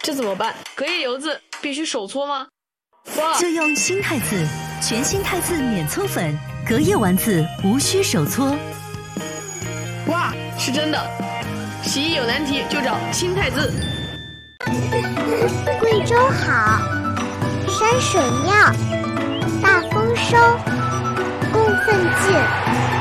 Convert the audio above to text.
这怎么办？隔夜油渍必须手搓吗？哇！ 就用新汰渍，全新汰渍免搓粉，隔夜丸子无需手搓。 哇，是真的！洗衣有难题就找新汰渍。 贵州好，山水妙，大丰收，供奉进。